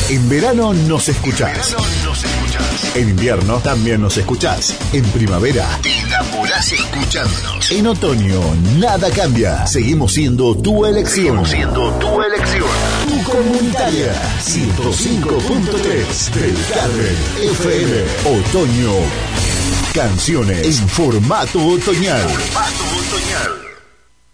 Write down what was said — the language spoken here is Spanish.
En verano nos escuchás. En invierno también nos escuchás. En primavera te enamorás escuchándonos. En otoño nada cambia. Seguimos siendo tu elección. Tu comunitaria 105.3 del Carmen FM. Otoño. Canciones en formato otoñal.